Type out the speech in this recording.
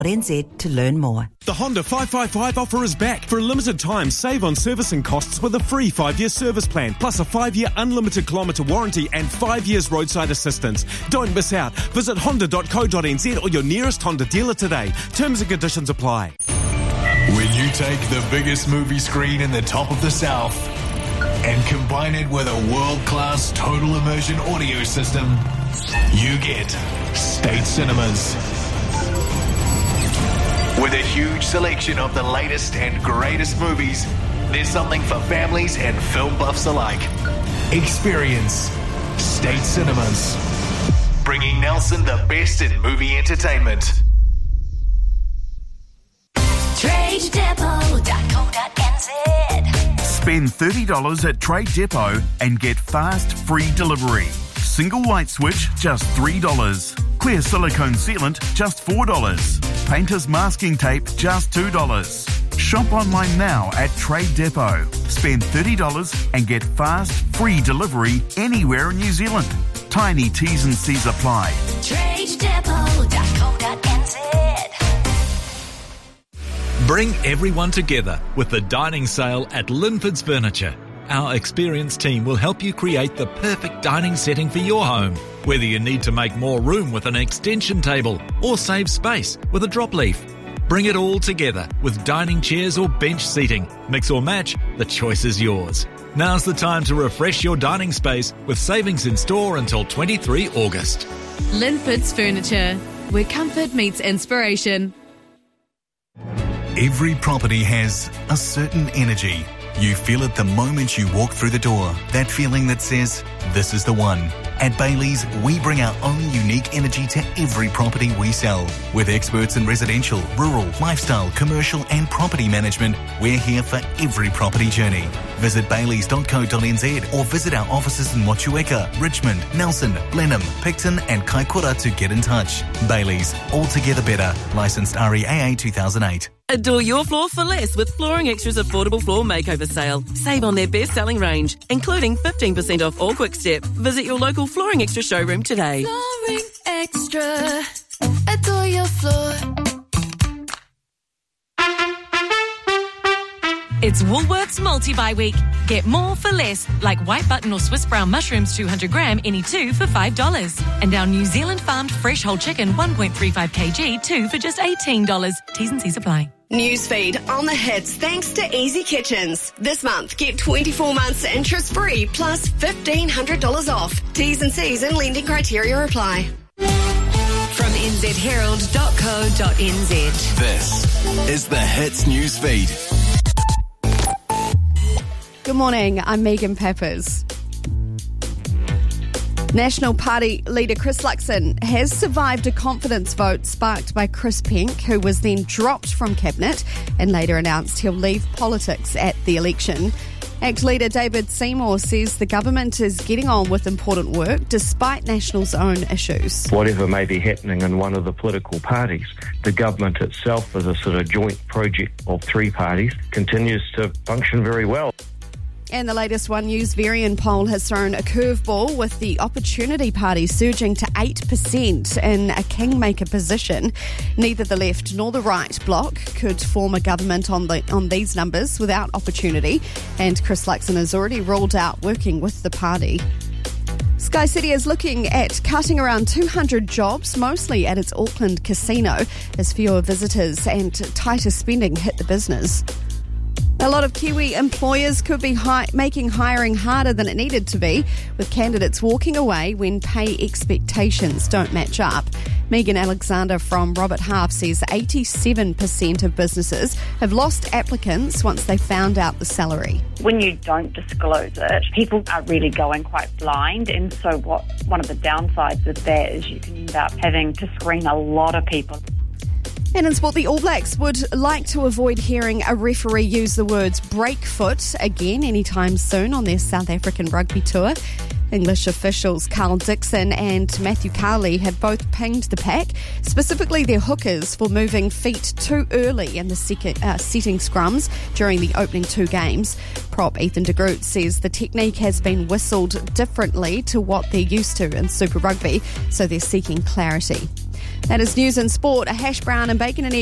NZ to learn more. The Honda 555 offer is back. For a limited time, save on servicing costs with a free 5-year service plan, plus a 5-year unlimited kilometre warranty and 5 years roadside assistance. Don't miss out. Visit honda.co.nz or your nearest Honda dealer today. Terms and conditions apply. When you take the biggest movie screen in the top of the South and combine it with a world-class total immersion audio system, you get State Cinemas. With a huge selection of the latest and greatest movies, there's something for families and film buffs alike. Experience State Cinemas, bringing Nelson the best in movie entertainment. TradeDepot.co.nz. Spend $30 at Trade Depot and get fast, free delivery. Single light switch, just $3. Clear silicone sealant, just $4. Painter's masking tape, just $2. Shop online now at Trade Depot. Spend $30 and get fast, free delivery anywhere in New Zealand. Tiny T's and C's apply. TradeDepot.co.nz. Bring everyone together with the dining sale at Linford's Furniture. Our experienced team will help you create the perfect dining setting for your home. Whether you need to make more room with an extension table or save space with a drop leaf. Bring it all together with dining chairs or bench seating. Mix or match, the choice is yours. Now's the time to refresh your dining space with savings in store until 23 August. Linford's Furniture, where comfort meets inspiration. Every property has a certain energy. You feel it the moment you walk through the door. That feeling that says, this is the one. At Bailey's, we bring our own unique energy to every property we sell. With experts in residential, rural, lifestyle, commercial and property management, we're here for every property journey. Visit baileys.co.nz or visit our offices in Motueka, Richmond, Nelson, Blenheim, Picton and Kaikoura to get in touch. Bailey's, altogether better. Licensed REAA 2008. Adore your floor for less with Flooring Extra's affordable floor makeover sale. Save on their best-selling range, including 15% off all Quick Step. Visit your local Flooring Extra showroom today. Flooring Extra. Adore your floor. It's Woolworths Multi-Buy Week. Get more for less, like white button or Swiss brown mushrooms 200 gram, any two for $5. And our New Zealand farmed fresh whole chicken 1.35 kg, two for just $18. T's and C's apply. Newsfeed on the hits thanks to Easy Kitchens. This month, get 24 months interest-free plus $1,500 off. T's and C's and lending criteria apply. From nzherald.co.nz. This is the Hits Newsfeed. Good morning, I'm Megan Peppers. National Party leader Chris Luxon has survived a confidence vote sparked by Chris Penk, who was then dropped from Cabinet and later announced he'll leave politics at the election. ACT leader David Seymour says the government is getting on with important work despite National's own issues. Whatever may be happening in one of the political parties, the government itself, as a sort of joint project of three parties, continues to function very well. And the latest One News Varian poll has thrown a curveball with the Opportunity Party surging to 8% in a kingmaker position. Neither the left nor the right bloc could form a government on these numbers without Opportunity, and Chris Luxon has already ruled out working with the party. Sky City is looking at cutting around 200 jobs, mostly at its Auckland casino, as fewer visitors and tighter spending hit the business. A lot of Kiwi employers could be making hiring harder than it needed to be, with candidates walking away when pay expectations don't match up. Megan Alexander from Robert Half says 87% of businesses have lost applicants once they found out the salary. When you don't disclose it, people are really going quite blind, and so one of the downsides of that is you can end up having to screen a lot of people. And in sport, the All Blacks would like to avoid hearing a referee use the words breakfoot again anytime soon on their South African rugby tour. English officials Carl Dixon and Matthew Carley have both pinged the pack, specifically their hookers, for moving feet too early in the setting scrums during the opening two games. Prop Ethan de Groot says the technique has been whistled differently to what they're used to in Super Rugby, so they're seeking clarity. That is news and sport. A hash brown and bacon and egg